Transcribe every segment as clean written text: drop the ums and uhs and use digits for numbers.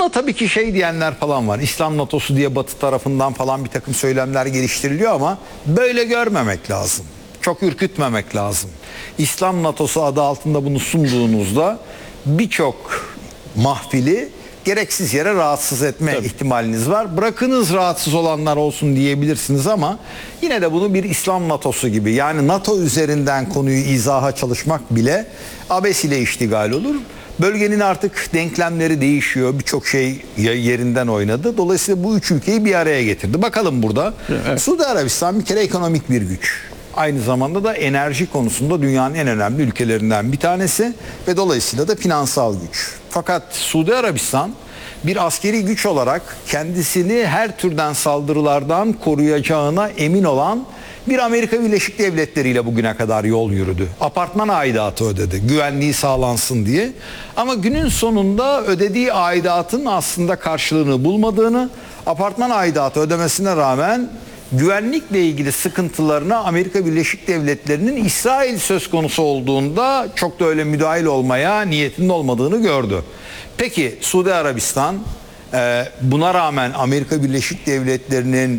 Buna tabii ki şey diyenler falan var. İslam NATO'su diye Batı tarafından falan bir takım söylemler geliştiriliyor ama böyle görmemek lazım. Çok ürkütmemek lazım. İslam NATO'su adı altında bunu sunduğunuzda birçok mahfili gereksiz yere rahatsız etme ihtimaliniz var. Bırakınız rahatsız olanlar olsun diyebilirsiniz ama yine de bunu bir İslam NATO'su gibi, yani NATO üzerinden konuyu izaha çalışmak bile abes ile iştigal olur. Bölgenin artık denklemleri değişiyor. Birçok şey yerinden oynadı. Dolayısıyla bu üç ülkeyi bir araya getirdi. Bakalım burada. Evet. Suudi Arabistan bir kere ekonomik bir güç. Aynı zamanda da enerji konusunda dünyanın en önemli ülkelerinden bir tanesi ve dolayısıyla da finansal güç. Fakat Suudi Arabistan bir askeri güç olarak kendisini her türden saldırılardan koruyacağına emin olan bir Amerika Birleşik Devletleri ile bugüne kadar yol yürüdü. Apartman aidatı ödedi, güvenliği sağlansın diye. Ama günün sonunda ödediği aidatın aslında karşılığını bulmadığını, apartman aidatı ödemesine rağmen güvenlikle ilgili sıkıntılarına Amerika Birleşik Devletleri'nin İsrail söz konusu olduğunda çok da öyle müdahil olmaya niyetinin olmadığını gördü. Peki Suudi Arabistan buna rağmen Amerika Birleşik Devletleri'nin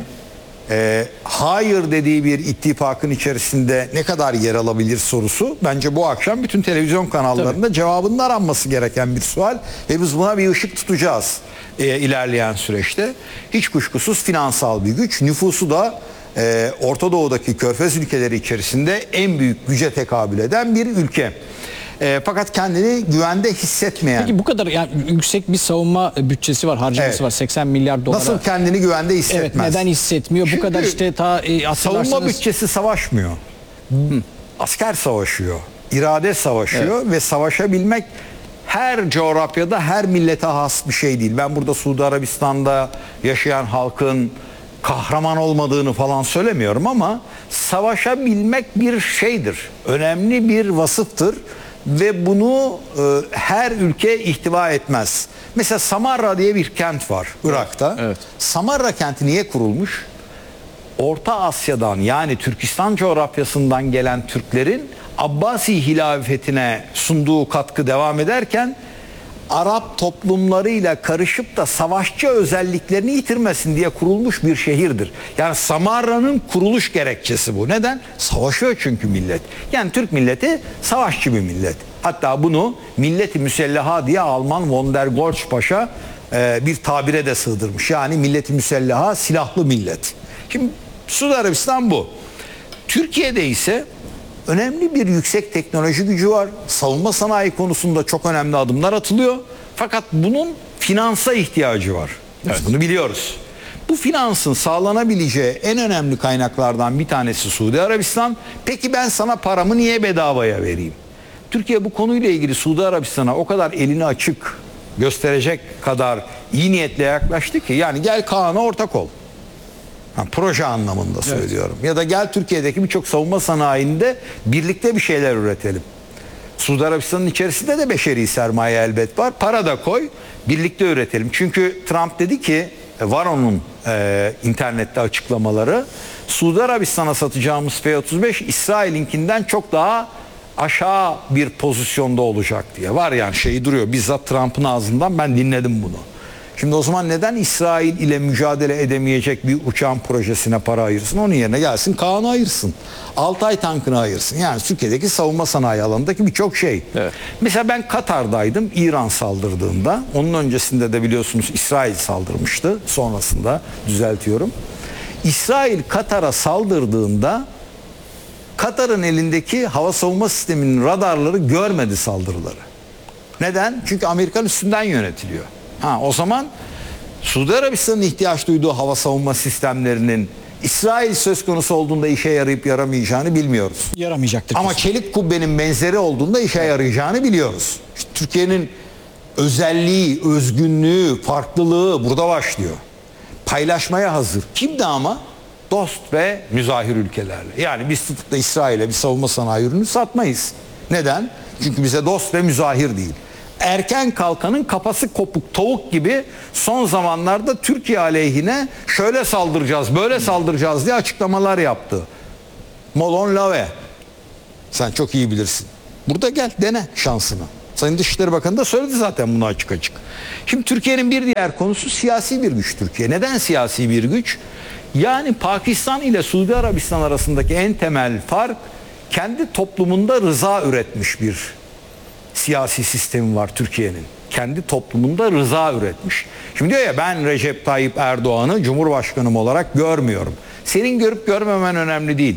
hayır dediği bir ittifakın içerisinde ne kadar yer alabilir sorusu bence bu akşam bütün televizyon kanallarında cevabının aranması gereken bir sual ve biz buna bir ışık tutacağız ilerleyen süreçte. Hiç kuşkusuz finansal bir güç, nüfusu da Orta Doğu'daki Körfez ülkeleri içerisinde en büyük güce tekabül eden bir ülke. Fakat kendini güvende hissetmeyen. Peki bu kadar yani yüksek bir savunma bütçesi var, harcaması var, 80 milyar dolara. Nasıl kendini güvende hissetmez? Evet, neden hissetmiyor? Çünkü bu kadar işte savunma bütçesi savaşmıyor. Asker savaşıyor, irade savaşıyor ve savaşabilmek her coğrafyada, her millete has bir şey değil. Ben burada Suudi Arabistan'da yaşayan halkın kahraman olmadığını falan söylemiyorum ama savaşabilmek bir şeydir. Önemli bir vasıftır ve bunu her ülke ihtiva etmez. Mesela Samarra diye bir kent var Irak'ta. Evet. Samarra kenti niye kurulmuş? Orta Asya'dan, yani Türkistan coğrafyasından gelen Türklerin Abbasi hilafetine sunduğu katkı devam ederken Arap toplumlarıyla karışıp da savaşçı özelliklerini yitirmesin diye kurulmuş bir şehirdir. Yani Samarra'nın kuruluş gerekçesi bu. Neden? Savaşıyor çünkü millet. Yani Türk milleti savaşçı bir millet. Hatta bunu Millet-i Müsellaha diye Alman von der Goltz Paşa bir tabire de sığdırmış. Yani Millet-i Müsellaha silahlı millet. Şimdi Suudi Arabistan bu. Türkiye'de ise önemli bir yüksek teknoloji gücü var. Savunma sanayi konusunda çok önemli adımlar atılıyor. Fakat bunun finansa ihtiyacı var. Biz bunu biliyoruz. Bu finansın sağlanabileceği en önemli kaynaklardan bir tanesi Suudi Arabistan. Peki ben sana paramı niye bedavaya vereyim? Türkiye bu konuyla ilgili Suudi Arabistan'a o kadar elini açık gösterecek kadar iyi niyetle yaklaştı ki, yani gel Kaan'a ortak ol. Proje anlamında söylüyorum. Ya da gel Türkiye'deki birçok savunma sanayinde birlikte bir şeyler üretelim. Suudi Arabistan'ın içerisinde de beşeri sermaye elbet var. Para da koy, birlikte üretelim. Çünkü Trump dedi ki, var onun internette açıklamaları, Suudi Arabistan'a satacağımız F-35 İsrail'inkinden çok daha aşağı bir pozisyonda olacak diye. Var yani, şeyi duruyor. Bizzat Trump'ın ağzından ben dinledim bunu. Şimdi o zaman neden İsrail ile mücadele edemeyecek bir uçağın projesine para ayırsın? Onun yerine gelsin Kaan'ı ayırsın. Altay tankını ayırsın. Yani Türkiye'deki savunma sanayi alanındaki birçok şey. Evet. Mesela ben Katar'daydım İran saldırdığında. Onun öncesinde de biliyorsunuz İsrail saldırmıştı. Sonrasında düzeltiyorum. İsrail Katar'a saldırdığında Katar'ın elindeki hava savunma sisteminin radarları görmedi saldırıları. Neden? Çünkü Amerikan üstünden yönetiliyor. O zaman Suudi Arabistan'ın ihtiyaç duyduğu hava savunma sistemlerinin İsrail söz konusu olduğunda işe yarayıp yaramayacağını bilmiyoruz. Yaramayacaktır. Ama çelik kubbenin benzeri olduğunda işe yarayacağını biliyoruz. İşte Türkiye'nin özelliği, özgünlüğü, farklılığı burada başlıyor. Paylaşmaya hazır. Kimdi ama? Dost ve müzahir ülkelerle. Yani biz tutup da İsrail'e bir savunma sanayi ürünü satmayız. Neden? Çünkü bize dost ve müzahir değil. Erken kalkanın kafası kopuk tavuk gibi son zamanlarda Türkiye aleyhine şöyle saldıracağız, böyle saldıracağız diye açıklamalar yaptı. Molon Lave. Sen çok iyi bilirsin. Burada gel, dene şansını. Sayın Dışişleri Bakanı da söyledi zaten bunu açık açık. Şimdi Türkiye'nin bir diğer konusu siyasi bir güç Türkiye. Neden siyasi bir güç? Yani Pakistan ile Suudi Arabistan arasındaki en temel fark kendi toplumunda rıza üretmiş bir siyasi sistemi var Türkiye'nin. Kendi toplumunda rıza üretmiş. Şimdi diyor ya ben Recep Tayyip Erdoğan'ı Cumhurbaşkanım olarak görmüyorum. Senin görüp görmemen önemli değil.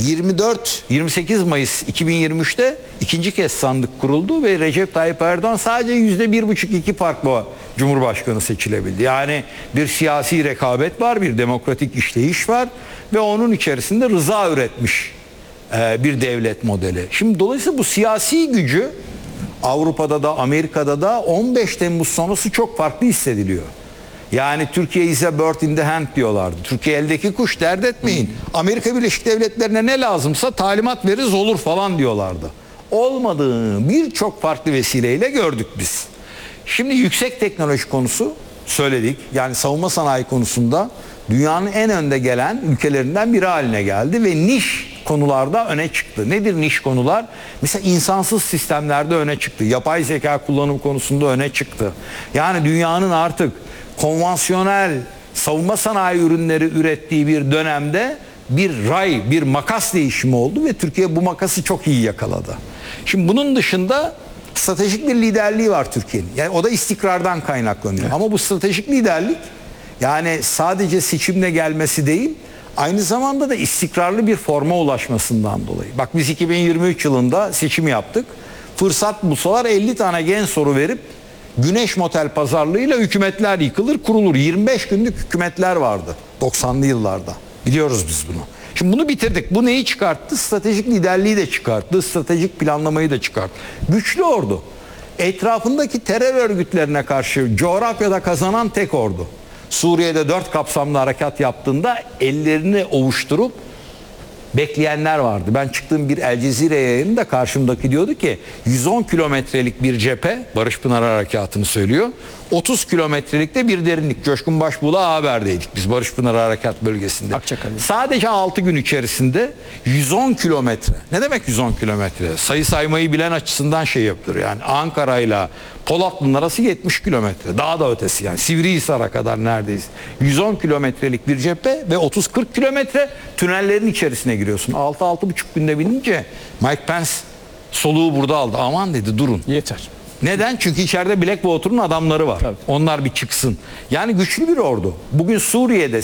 28 Mayıs 2023'te ikinci kez sandık kuruldu ve Recep Tayyip Erdoğan sadece %1,5-2 farkla Cumhurbaşkanı seçilebildi. Yani bir siyasi rekabet var, bir demokratik işleyiş var ve onun içerisinde rıza üretmiş bir devlet modeli. Şimdi dolayısıyla bu siyasi gücü Avrupa'da da Amerika'da da 15 Temmuz sonrası çok farklı hissediliyor. Yani Türkiye is a bird in the hand diyorlardı. Türkiye eldeki kuş, dert etmeyin. Amerika Birleşik Devletleri'ne ne lazımsa talimat veririz olur falan diyorlardı. Olmadığını birçok farklı vesileyle gördük biz. Şimdi yüksek teknoloji konusu söyledik. Yani savunma sanayi konusunda dünyanın en önde gelen ülkelerinden biri haline geldi ve niş konularda öne çıktı. Nedir niş konular? Mesela insansız sistemlerde öne çıktı. Yapay zeka kullanım konusunda öne çıktı. Yani dünyanın artık konvansiyonel savunma sanayi ürünleri ürettiği bir dönemde bir makas değişimi oldu ve Türkiye bu makası çok iyi yakaladı. Şimdi bunun dışında stratejik bir liderliği var Türkiye'nin. Yani o da istikrardan kaynaklanıyor. Evet. Ama bu stratejik liderlik yani sadece seçimle gelmesi değil, aynı zamanda da istikrarlı bir forma ulaşmasından dolayı. Bak biz 2023 yılında seçim yaptık. Fırsat bulsalar 50 tane gen soru verip güneş motel pazarlığıyla hükümetler yıkılır kurulur. 25 günlük hükümetler vardı 90'lı yıllarda. Biliyoruz biz bunu. Şimdi bunu bitirdik. Bu neyi çıkarttı? Stratejik liderliği de çıkarttı. Stratejik planlamayı da çıkarttı. Güçlü ordu. Etrafındaki terör örgütlerine karşı coğrafyada kazanan tek ordu. Suriye'de 4 kapsamlı harekat yaptığında ellerini ovuşturup bekleyenler vardı. Ben çıktığım bir El Cezire yayınında karşımdaki diyordu ki 110 kilometrelik bir cephe, Barış Pınar Harekatı'nı söylüyor. 30 kilometrelikte bir derinlik. Coşkun Başbuğ'la haberdeydik biz Barış Pınar Harekat bölgesinde. Akçakale. Sadece 6 gün içerisinde 110 kilometre. Ne demek 110 kilometre? Sayı saymayı bilen açısından şey yapılır. Yani Ankara'yla Polatlı'nın arası 70 kilometre. Daha da ötesi yani. Sivrihisar'a kadar neredeyiz. 110 kilometrelik bir cephe ve 30-40 kilometre tünellerin içerisine giriyorsun. 6-6,5 günde binince Mike Pence soluğu burada aldı. Aman dedi durun. Yeter. Neden? Çünkü içeride Blackwater'ın adamları var. Tabii. Onlar bir çıksın. Yani güçlü bir ordu. Bugün Suriye'de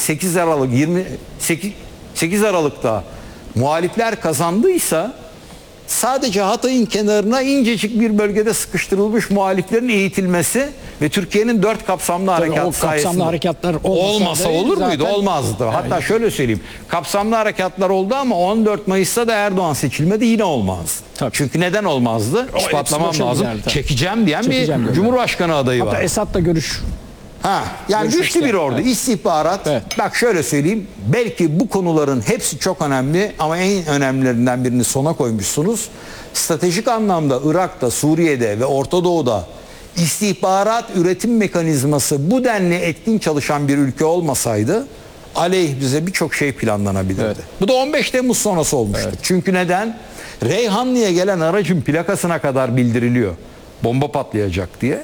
8 Aralık'ta muhalifler kazandıysa sadece Hatay'ın kenarına incecik bir bölgede sıkıştırılmış muhaliflerin eğitilmesi ve Türkiye'nin 4 kapsamlı harekat sayesinde harekatlar olmasa olur muydu? Zaten... Olmazdı. Hatta şöyle söyleyeyim. Kapsamlı harekatlar oldu ama 14 Mayıs'ta da Erdoğan seçilmedi yine olmaz. Tabii. Çünkü neden olmazdı? İspatlamam lazım. Giderdi, Çekeceğim diyen bir Cumhurbaşkanı adayı var. Hatta Esad'la görüş. Yani güçlü bir ordu. Evet. İstihbarat. Evet. Bak şöyle söyleyeyim. Belki bu konuların hepsi çok önemli ama en önemlilerinden birini sona koymuşsunuz. Stratejik anlamda Irak'ta, Suriye'de ve Orta Doğu'da istihbarat üretim mekanizması bu denli etkin çalışan bir ülke olmasaydı aleyhimize birçok şey planlanabilirdi. Evet. Bu da 15 Temmuz sonrası olmuştur. Evet. Çünkü neden? Reyhanlı'ya gelen aracın plakasına kadar bildiriliyor. Bomba patlayacak diye.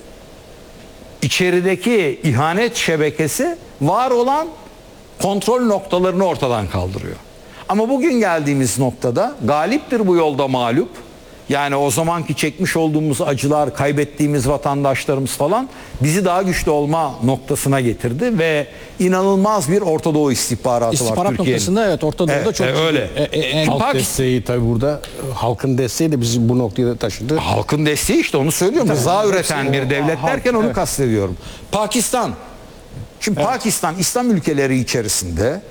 İçerideki ihanet şebekesi var olan kontrol noktalarını ortadan kaldırıyor. Ama bugün geldiğimiz noktada galiptir bu yolda mağlup. Yani o zamanki çekmiş olduğumuz acılar, kaybettiğimiz vatandaşlarımız falan bizi daha güçlü olma noktasına getirdi ve inanılmaz bir Orta Doğu istihbaratı var Türkiye'nin. İstihbarat noktasında evet Orta Doğu'da çok öyle. Halk desteği tabii burada halkın desteği de bizi bu noktaya taşıdı. Halkın desteği işte onu söylüyorum. Rıza üreten bir devlet derken onu kastediyorum. Pakistan. Şimdi Pakistan İslam ülkeleri içerisinde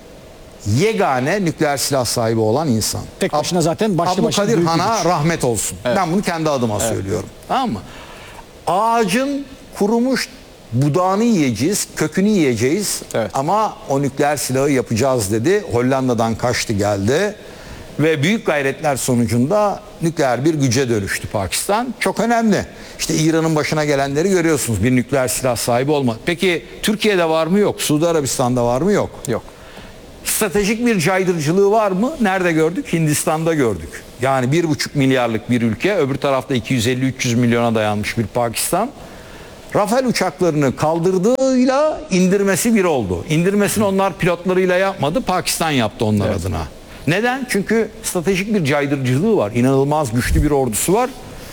yegane nükleer silah sahibi olan insan. Tek başına zaten başlı başına Abdülkadir Han'a rahmet olsun. Evet. Ben bunu kendi adıma söylüyorum. Tamam mı? Ağacın kurumuş budağını yiyeceğiz, kökünü yiyeceğiz ama o nükleer silahı yapacağız dedi. Hollanda'dan kaçtı geldi ve büyük gayretler sonucunda nükleer bir güce dönüştü Pakistan. Çok önemli. İşte İran'ın başına gelenleri görüyorsunuz. Bir nükleer silah sahibi olmadı. Peki Türkiye'de var mı? Yok. Suudi Arabistan'da var mı? Yok. Yok. Stratejik bir caydırıcılığı var mı? Nerede gördük? Hindistan'da gördük. Yani 1,5 milyarlık bir ülke, öbür tarafta 250-300 milyona dayanmış bir Pakistan. Rafael uçaklarını kaldırdığıyla indirmesi bir oldu. İndirmesini onlar pilotlarıyla yapmadı, Pakistan yaptı onlar adına. Neden? Çünkü stratejik bir caydırıcılığı var. İnanılmaz güçlü bir ordusu var.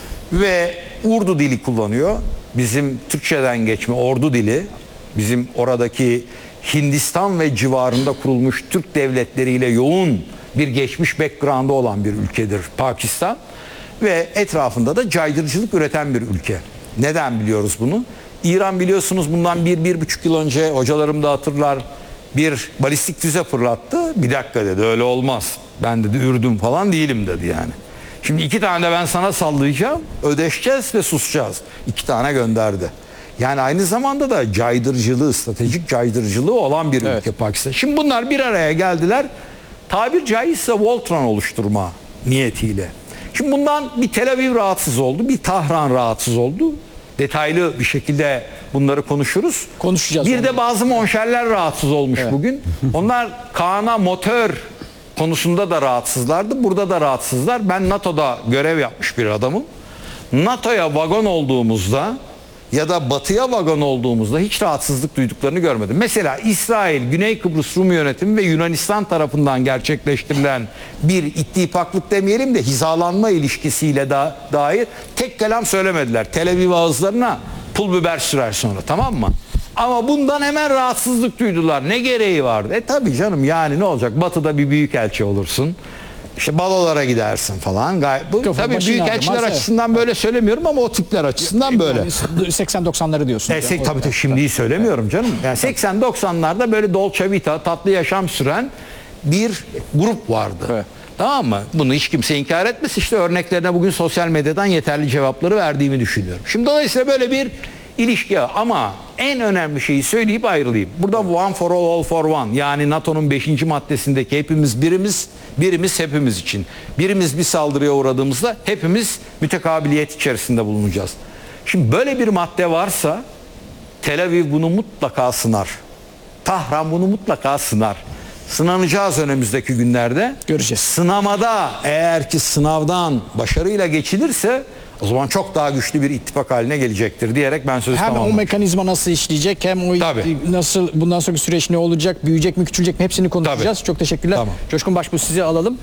Ve Urdu dili kullanıyor. Bizim Türkçeden geçme ordu dili. Bizim oradaki Hindistan ve civarında kurulmuş Türk devletleriyle yoğun bir geçmiş background'ı olan bir ülkedir Pakistan. Ve etrafında da caydırıcılık üreten bir ülke. Neden biliyoruz bunu? İran biliyorsunuz bundan 1-1,5 yıl önce, hocalarım da hatırlar, bir balistik füze fırlattı. Bir dakika dedi, öyle olmaz. Ben dedi Ürdün falan değilim dedi yani. Şimdi 2 tane de ben sana sallayacağım, ödeşeceğiz ve susacağız. 2 tane gönderdi. Yani aynı zamanda da caydırıcılığı, stratejik caydırıcılığı olan bir ülke Pakistan. Şimdi bunlar bir araya geldiler. Tabir caizse Voltron oluşturma niyetiyle. Şimdi bundan bir Tel Aviv rahatsız oldu, bir Tahran rahatsız oldu. Detaylı bir şekilde bunları konuşuruz. Konuşacağız. Bir de bazı monşerler rahatsız olmuş bugün. Onlar Kaan'a motor konusunda da rahatsızlardı. Burada da rahatsızlar. Ben NATO'da görev yapmış bir adamım. NATO'ya vagon olduğumuzda ya da Batı'ya vagon olduğumuzda hiç rahatsızlık duyduklarını görmedim. Mesela İsrail, Güney Kıbrıs Rum yönetimi ve Yunanistan tarafından gerçekleştirilen bir ittifaklık demeyelim de hizalanma ilişkisiyle dair tek kelam söylemediler. Tel Aviv ağızlarına pul biber sürer sonra, tamam mı? Ama bundan hemen rahatsızlık duydular. Ne gereği vardı? Tabii canım, yani ne olacak? Batı'da bir büyükelçi olursun. İşte balolara gidersin falan. Bu tabii büyükelçiler açısından böyle söylemiyorum ama o tipler açısından böyle. 80-90'ları diyorsun. Tabii şimdiyi söylemiyorum canım. Yani 80-90'larda böyle dolce vita, tatlı yaşam süren bir grup vardı. Evet. Tamam mı? Bunu hiç kimse inkar etmez. İşte örneklerine bugün sosyal medyadan yeterli cevapları verdiğimi düşünüyorum. Şimdi dolayısıyla böyle bir ilişki, ama en önemli şeyi söyleyip ayrılayım. Burada one for all, all for one. Yani NATO'nun 5. maddesindeki hepimiz birimiz hepimiz için. Birimiz bir saldırıya uğradığımızda hepimiz mütekabiliyet içerisinde bulunacağız. Şimdi böyle bir madde varsa Tel Aviv bunu mutlaka sınar. Tahran bunu mutlaka sınar. Sınanacağız önümüzdeki günlerde. Göreceğiz. Sınamada eğer ki sınavdan başarıyla geçilirse o zaman çok daha güçlü bir ittifak haline gelecektir diyerek ben sözü Hem tamamladım. o mekanizma nasıl işleyecek, hem o nasıl, bundan sonraki süreç ne olacak, büyüyecek mi, küçülecek mi, hepsini konuşacağız. Tabii. Çok teşekkürler. Tamam. Coşkun Başbuğ, sizi alalım.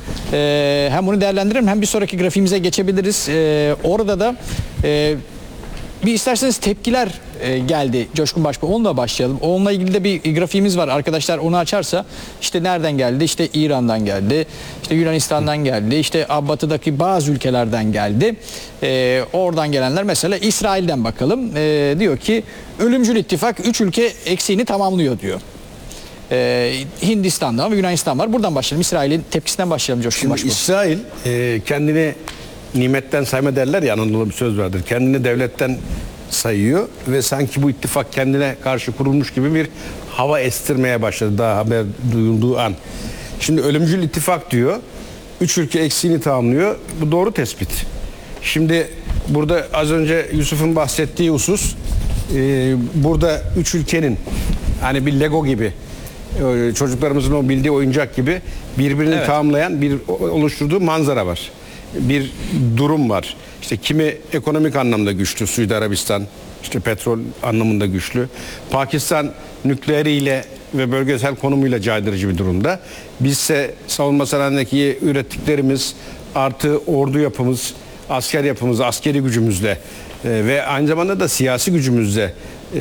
Hem bunu değerlendirelim, hem bir sonraki grafiğimize geçebiliriz. Orada da bir isterseniz tepkiler geldi Coşkun Başbuğ. Onunla başlayalım. Onunla ilgili de bir grafiğimiz var. Arkadaşlar onu açarsa, işte nereden geldi? İşte İran'dan geldi. İşte Yunanistan'dan geldi. İşte batıdaki bazı ülkelerden geldi. Oradan gelenler, mesela İsrail'den bakalım. Diyor ki ölümcül ittifak 3 ülke eksiğini tamamlıyor diyor. Hindistan'dan ve Yunanistan var. Buradan başlayalım. İsrail'in tepkisinden başlayalım Coşkun Şimdi Başbuğ. İsrail kendini nimetten sayma derler ya, Anadolu'da bir söz vardır. Kendini devletten sayıyor ve sanki bu ittifak kendine karşı kurulmuş gibi bir hava estirmeye başladı daha haber duyulduğu an. Şimdi ölümcül ittifak diyor. 3 ülke eksiğini tamamlıyor. Bu doğru tespit. Şimdi burada az önce Yusuf'un bahsettiği husus, burada 3 ülkenin hani bir Lego gibi, çocuklarımızın o bildiği oyuncak gibi birbirini tamamlayan bir oluşturduğu manzara var. Bir durum var. İşte kimi ekonomik anlamda güçlü, Suudi Arabistan, işte petrol anlamında güçlü. Pakistan nükleeriyle ve bölgesel konumuyla caydırıcı bir durumda. Bizse savunma sanayindeki ürettiklerimiz artı ordu yapımız, asker yapımız, askeri gücümüzle ve aynı zamanda da siyasi gücümüzle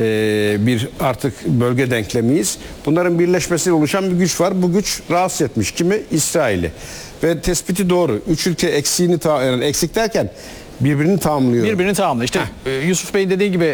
bir artık bölge denklemiyiz. Bunların birleşmesiyle oluşan bir güç var. Bu güç rahatsız etmiş kimi? İsrail'i. Ve tespiti doğru. 3 ülke eksiğini, yani eksik derken birbirini tamamlıyor. Birbirini tamamlıyor. İşte Yusuf Bey'in dediği gibi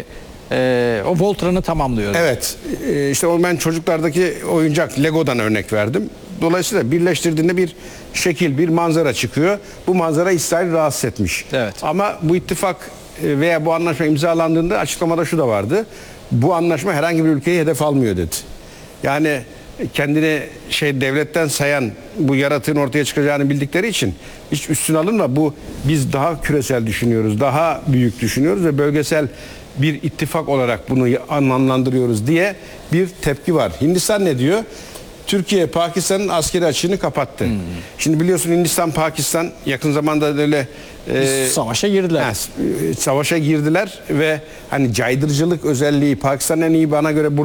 o Voltron'u tamamlıyor. Evet. İşte o, ben çocuklardaki oyuncak Lego'dan örnek verdim. Dolayısıyla birleştirdiğinde bir şekil, bir manzara çıkıyor. Bu manzara İsrail rahatsız etmiş. Evet. Ama bu ittifak veya bu anlaşma imzalandığında açıklamada şu da vardı. Bu anlaşma herhangi bir ülkeyi hedef almıyor dedi. Yani kendini devletten sayan bu yaratığın ortaya çıkacağını bildikleri için hiç üstüne alınma. Bu, biz daha küresel düşünüyoruz, daha büyük düşünüyoruz ve bölgesel bir ittifak olarak bunu anlamlandırıyoruz diye bir tepki var. Hindistan ne diyor? Türkiye Pakistan'ın askeri açığını kapattı. Şimdi biliyorsun Hindistan Pakistan yakın zamanda öyle Savaşa girdiler. savaşa girdiler ve hani caydırıcılık özelliği Pakistan'ın en iyi bana göre